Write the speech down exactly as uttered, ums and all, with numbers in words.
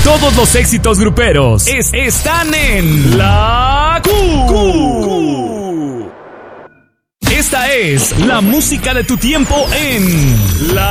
Todos los éxitos gruperos es, están en La Q. Q. Esta es la música de tu tiempo en La